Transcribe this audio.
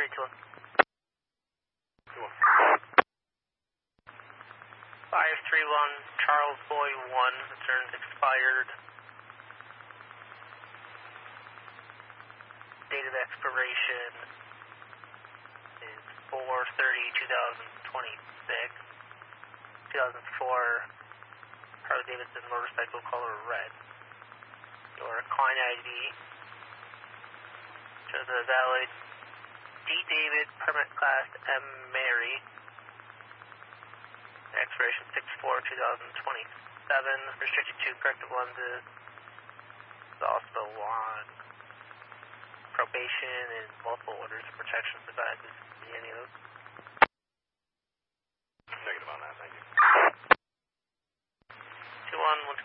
321. 531 Charles Boy 1, returns expired. Date of expiration is 4/30/2026. 2004 Harley Davidson motorcycle color red. Your client ID shows a valid D. David permit class M. Mary. Expiration 6/4/2027. Restricted to corrective lenses. Is also on probation and multiple orders of protection devices. Any of those? Negative on that, thank you. 21, 1